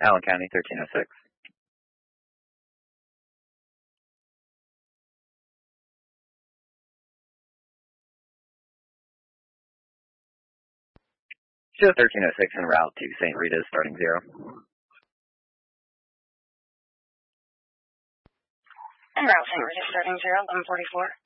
Allen County, 1306. Show 1306 en route to St. Rita's, starting 0. En route St. Rita's, starting 0, 1144.